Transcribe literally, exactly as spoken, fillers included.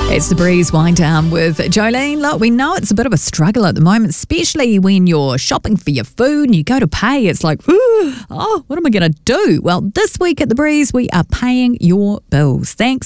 It's the Breeze Wind Down with Jolene. Look, we know it's a bit of a struggle at the moment, especially when you're shopping for your food and you go to pay. It's like, oh, what am I going to do? Well, this week at the Breeze, we are paying your bills. Thanks